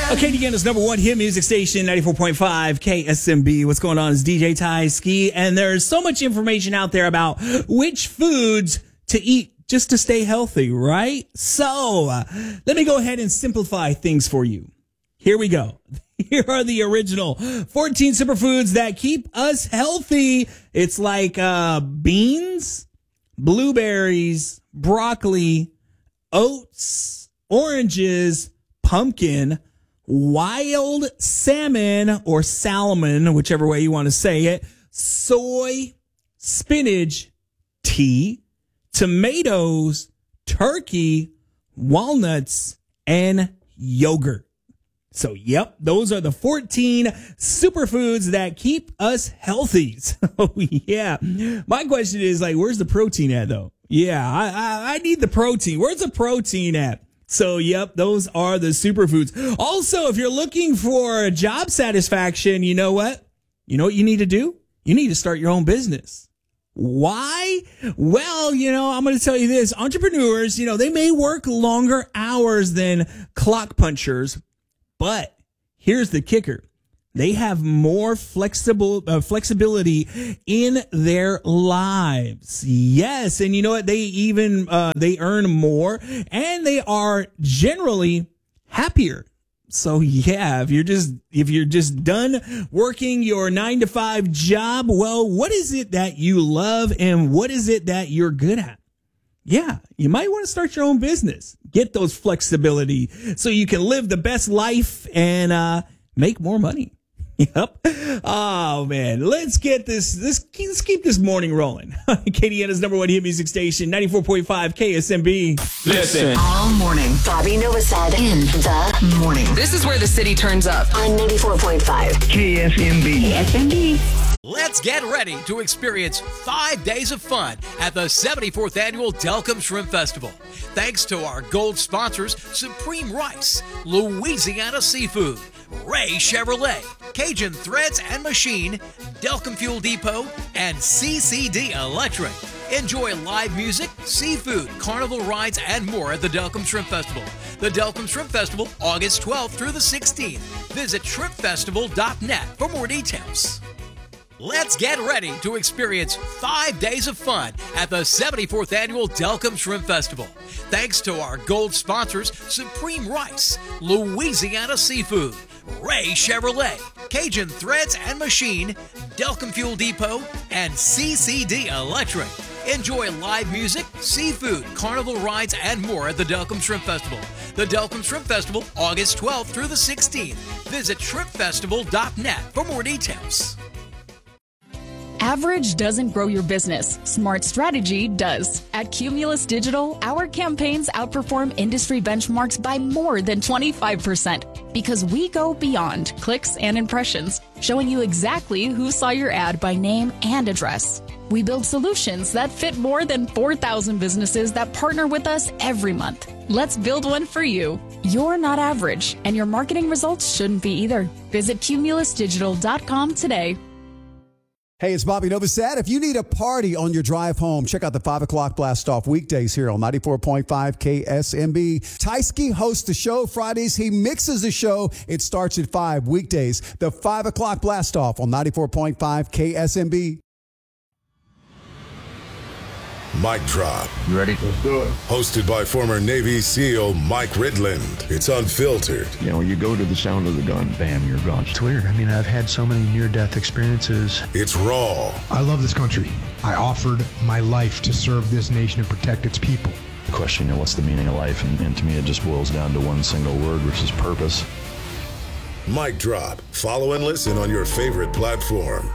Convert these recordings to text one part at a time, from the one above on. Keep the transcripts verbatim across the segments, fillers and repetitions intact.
Acadiana's number one hit music station, ninety-four point five K S M B. What's going on is D J Ty Ski, and there's so much information out there about which foods to eat just to stay healthy, right? So uh, let me go ahead and simplify things for you. Here we go. Here are the original fourteen superfoods that keep us healthy. It's like uh, beans, blueberries, broccoli, oats, oranges, pumpkin, wild salmon or salmon, whichever way you want to say it, soy, spinach, tea, tomatoes, turkey, walnuts, and yogurt. So, yep, those are the fourteen superfoods that keep us healthy. So, yeah. My question is, like, where's the protein at, though? Yeah, I, I, I need the protein. Where's the protein at? So, yep, those are the superfoods. Also, if you're looking for job satisfaction, you know what? You know what you need to do? You need to start your own business. Why? Well, you know, I'm going to tell you this. Entrepreneurs, you know, they may work longer hours than clock punchers, but here's the kicker. They have more flexible uh, flexibility in their lives. Yes, and you know what? They even uh, they earn more, and they are generally happier. So yeah, if you're just if you're just done working your nine to five job, well, what is it that you love, and what is it that you're good at? Yeah, you might want to start your own business. Get those flexibility so you can live the best life and uh, make more money. Yep. Oh man, let's get this. This let's keep this morning rolling. Acadiana's number one hit music station, ninety-four point five K S M B. Listen all morning. Bobby Novosad in the morning. This is where the city turns up on ninety-four point five K S M B. K S M B. Let's get ready to experience five days of fun at the seventy-fourth Annual Delcambre Shrimp Festival. Thanks to our gold sponsors, Supreme Rice, Louisiana Seafood, Ray Chevrolet, Cajun Threads and Machine, Delcambre Fuel Depot, and C C D Electric. Enjoy live music, seafood, carnival rides, and more at the Delcambre Shrimp Festival. The Delcambre Shrimp Festival, August twelfth through the sixteenth. Visit shrimp festival dot net for more details. Let's get ready to experience five days of fun at the seventy-fourth Annual Delcambre Shrimp Festival. Thanks to our gold sponsors, Supreme Rice, Louisiana Seafood, Ray Chevrolet, Cajun Threads and Machine, Delcambre Fuel Depot, and C C D Electric. Enjoy live music, seafood, carnival rides, and more at the Delcambre Shrimp Festival. The Delcambre Shrimp Festival, August twelfth through the sixteenth. Visit shrimp festival dot net for more details. Average doesn't grow your business. Smart strategy does. At Cumulus Digital, our campaigns outperform industry benchmarks by more than twenty-five percent because we go beyond clicks and impressions, showing you exactly who saw your ad by name and address. We build solutions that fit more than four thousand businesses that partner with us every month. Let's build one for you. You're not average, and your marketing results shouldn't be either. Visit cumulus digital dot com today. Hey, it's Bobby Novosad. If you need a party on your drive home, check out the five o'clock blast off weekdays here on ninety-four point five K S M B. Tyski hosts the show Fridays. He mixes the show. It starts at five weekdays. The five o'clock blast off on ninety-four point five K S M B. Mic Drop. You ready? Let's do it. Hosted by former Navy SEAL Mike Ridland. It's unfiltered. You know, you go to the sound of the gun, bam, you're gone. It's weird. I mean, I've had so many near-death experiences. It's raw. I love this country. I offered my life to serve this nation and protect its people. The question, you know, what's the meaning of life? And, and to me, it just boils down to one single word, which is purpose. Mic Drop. Follow and listen on your favorite platform.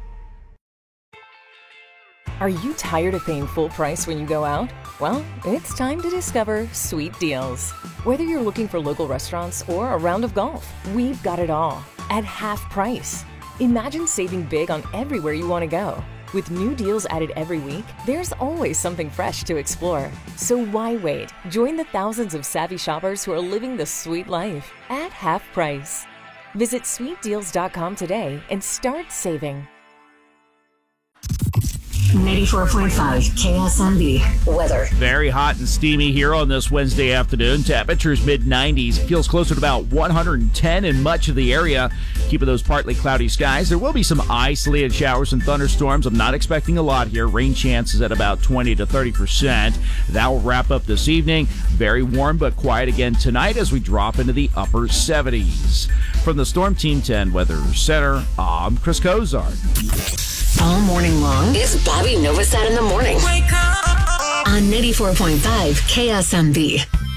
Are you tired of paying full price when you go out? Well, it's time to discover Sweet Deals. Whether you're looking for local restaurants or a round of golf, we've got it all at half price. Imagine saving big on everywhere you want to go. With new deals added every week, there's always something fresh to explore. So why wait? Join the thousands of savvy shoppers who are living the sweet life at half price. Visit sweet deals dot com today and start saving. ninety-four point five K S M B weather. Very hot and steamy here on this Wednesday afternoon. Temperatures mid nineties. Feels closer to about one hundred ten in much of the area. Keeping those partly cloudy skies. There will be some isolated showers and thunderstorms. I'm not expecting a lot here. Rain chances at about twenty to thirty percent. That will wrap up this evening. Very warm but quiet again tonight as we drop into the upper seventies. From the Storm Team ten Weather Center, I'm Chris Cozart. All morning long is Bobby Novosad in the morning. Wake up! On ninety-four point five K S M B.